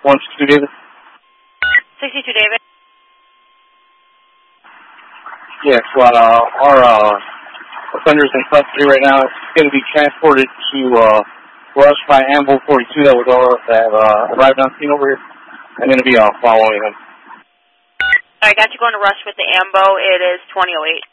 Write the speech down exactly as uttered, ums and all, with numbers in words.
one sixty-two David. sixty-two David. Yes, well, uh, our uh, offenders in custody right now is going to be transported to uh, Rush by Ambo forty-two that was uh, that uh, arrived on scene over here. I'm going to be uh, following him. All right, got you going to Rush with the Ambo. It is twenty oh eight.